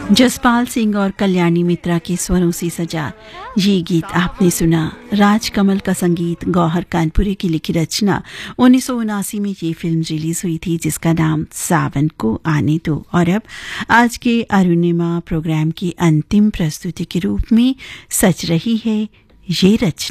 जसपाल सिंह और कल्याणी मित्रा के स्वरों से सजा ये गीत आपने सुना। राजकमल का संगीत, गौहर कानपुरी की लिखी रचना। 1979 में ये फिल्म रिलीज हुई थी जिसका नाम सावन को आने दो। और अब आज के अरुणिमा प्रोग्राम की अंतिम प्रस्तुति के रूप में सच रही है ये रचना।